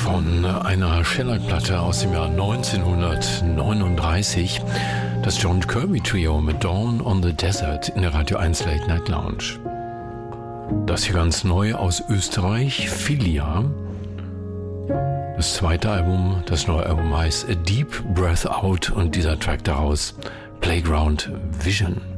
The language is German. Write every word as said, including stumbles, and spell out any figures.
von einer Shellac-Platte aus dem Jahr neunzehnhundertneununddreißig. Das John Kirby Trio mit Dawn on the Desert in der Radio eins Late Night Lounge. Das hier ganz neu aus Österreich, Filia. Das zweite Album, das neue Album heißt A Deep Breath Out und dieser Track daraus, Playground Vision.